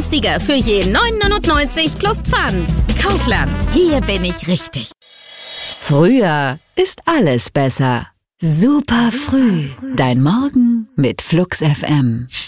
günstiger für je 9,99 plus Pfand. Kaufland, hier bin ich richtig. Früher ist alles besser. Super früh. Dein Morgen mit Flux FM.